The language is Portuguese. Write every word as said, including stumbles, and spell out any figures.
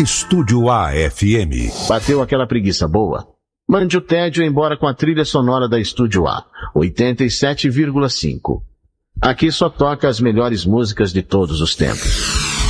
Estúdio A F M. Bateu aquela preguiça boa? Mande o tédio embora com a trilha sonora da Estúdio A, oitenta e sete vírgula cinco. Aqui só toca as melhores músicas de todos os tempos.